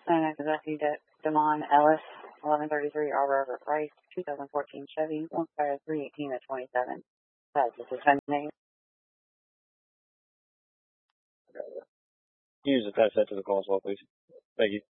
And Zessie Damon Ellis, 1133 Arbor Rice, 2014 Chevy, 15318 to 27. That's the suspended name. Use attach that to the call as well, please. Thank you.